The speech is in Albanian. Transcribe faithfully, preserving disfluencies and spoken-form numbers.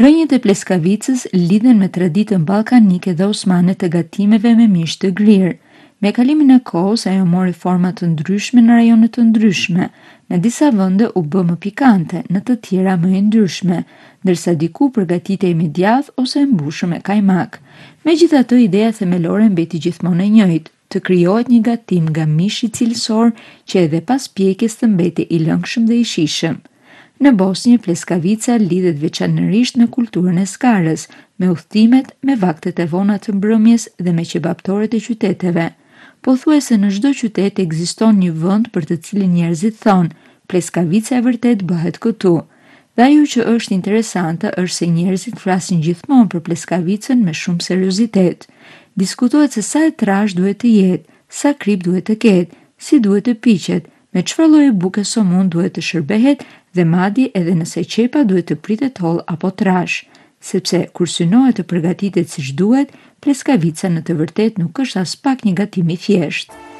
Rrënjët e pleskavicës lidhen me traditën ballkanike dhe osmane të gatimeve me mish të grirë. Me kalimin e kohës, ajo mori forma të ndryshme në rajone të ndryshme. Në disa vende u bë më pikante, në të tjera më e ndryshme, ndërsa diku përgatitej me djath ose e mbushur me kajmak. Megjithatë, ideja themelore mbeti gjithmonë e njëjtë, të krijohet një gatim nga mishi cilësor që edhe pas pjekjes të mbetej i lëngshëm dhe i shijshëm. Në Bosnjë, pleskavica lidhet veçanërisht me kulturën e skarës, me udhëtimet, me vaktet e vona të mbrëmjes dhe me qebaptorët e qyteteve. Pothuajse në çdo qytet ekziston një vend për të cilin njerëzit thonë, pleskavica e vërtet bëhet këtu. Dhe ajo që është interesante është se njerëzit flasin gjithmonë për pleskavicën me shumë seriozitet. Diskutohet se sa e trash duhet të jetë, sa krip duhet të ketë, si duhet të piqet, me çfarë lloji buke somun duhet të shërbehet dhe madje edhe nëse qepa duhet të pritet holl apo trash, sepse kur synohet të përgatitet siç duhet, pleskavica në të vërtetë nuk është as pak një gatim i thjeshtë.